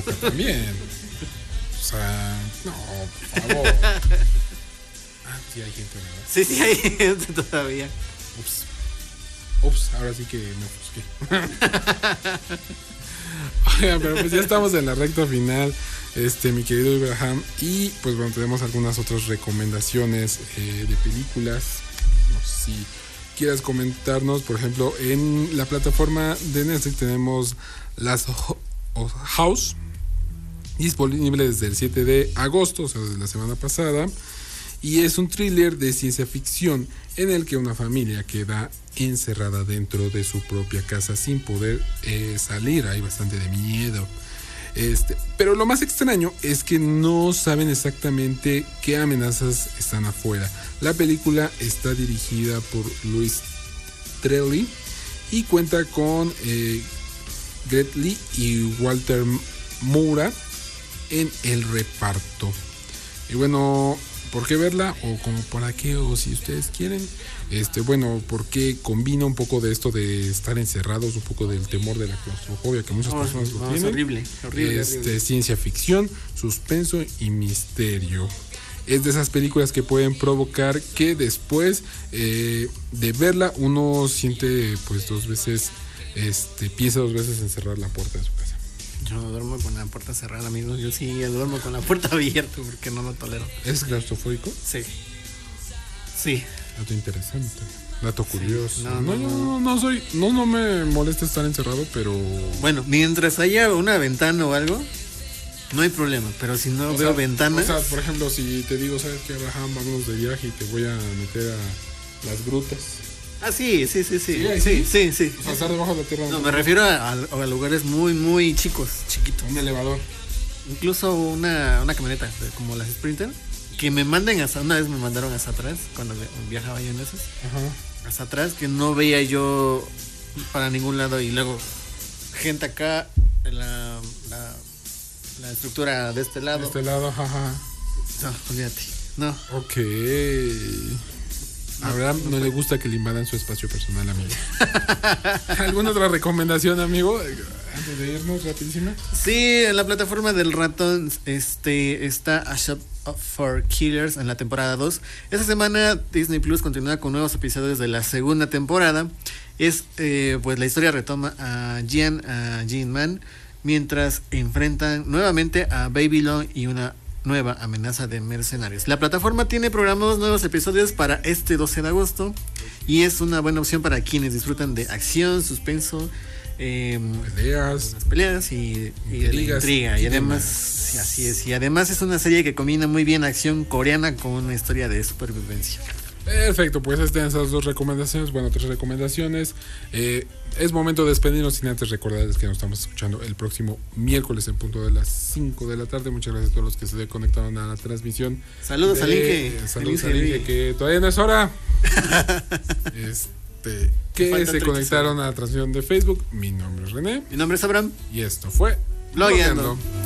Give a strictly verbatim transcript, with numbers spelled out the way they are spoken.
psicológica también. O sea, no, por favor. Ah, sí hay gente, ¿verdad? Sí, sí hay gente todavía. Ups. Ups, ahora sí que me ofusqué. Oigan, pero pues ya estamos en la recta final, este, mi querido Abraham. Y pues bueno, tenemos algunas otras recomendaciones eh, de películas. No sé si quieras comentarnos, por ejemplo, en la plataforma de Netflix tenemos Last House, disponible desde el siete de agosto, o sea, desde la semana pasada. Y es un thriller de ciencia ficción en el que una familia queda encerrada dentro de su propia casa sin poder eh, salir. Hay bastante de miedo. Este, pero lo más extraño es que no saben exactamente qué amenazas están afuera. La película está dirigida por Louis Trelli y cuenta con eh, Gret Lee y Walter Moura en el reparto. Y bueno, ¿por qué verla? O como para qué, o si ustedes quieren, este, bueno, porque combina un poco de esto de estar encerrados, un poco del temor de la claustrofobia que muchas no, personas lo no, tienen. Es horrible, horrible, este, horrible. Ciencia ficción, suspenso y misterio. Es de esas películas que pueden provocar que después eh, de verla uno siente pues dos veces, este, piensa dos veces en cerrar la puerta de su casa. Yo no duermo con la puerta cerrada, amigos. Yo sí duermo con la puerta abierta porque no lo tolero. ¿Es claustrofóbico? Sí. Sí. Dato interesante. Dato curioso. Sí. No, No, no, no, no, no. no soy, no, no me molesta estar encerrado, pero. Bueno, mientras haya una ventana o algo, no hay problema. Pero si no O veo sea, ventanas. O sea, por ejemplo, si te digo, ¿sabes qué, Abraham? Vámonos de viaje y te voy a meter a las grutas. Ah, sí, sí, sí, sí. Sí, ahí Sí, sí. sí, sí. O sea, estar debajo de la tierra. No, me refiero a, a- a lugares muy, muy chicos, chiquitos. Un elevador. Incluso una, una camioneta, de- como las Sprinter, que me manden hasta, una vez me mandaron hasta atrás, cuando vi- viajaba yo en esas, Ajá. hasta atrás, que no veía yo para ningún lado, y luego gente acá, la, la, la estructura de este lado. De este lado, ajá. No, olvídate, no. Ok. A Abraham no, no le gusta que le invadan su espacio personal, amigo. ¿Alguna otra recomendación, amigo? Antes de irnos, rapidísima. Sí, en la plataforma del ratón este, está A Shop for Killers en la temporada dos. Esta semana Disney Plus continúa con nuevos episodios de la segunda temporada. Es, eh, pues la historia retoma a Gian, a Jean Man, mientras enfrentan nuevamente a Babylon y una nueva amenaza de mercenarios. La plataforma tiene programados nuevos episodios para este doce de agosto y es una buena opción para quienes disfrutan de acción, suspenso, eh, Peleas. las peleas y, y de la Intrigas intriga. Y y además, demás. sí, así es. Y además es una serie que combina muy bien acción coreana con una historia de supervivencia. Perfecto, pues están esas dos recomendaciones, bueno, tres recomendaciones. Eh, es momento de despedirnos sin antes recordarles que nos estamos escuchando el próximo miércoles en punto de las cinco de la tarde. Muchas gracias a todos los que se conectaron a la transmisión. Saludos de, al Inge. Saludos al al Inge, Inge, que todavía no es hora. este, que se conectaron a la transmisión de Facebook. Mi nombre es René. Mi nombre es Abraham. Y esto fue Blogueando. Blogueando.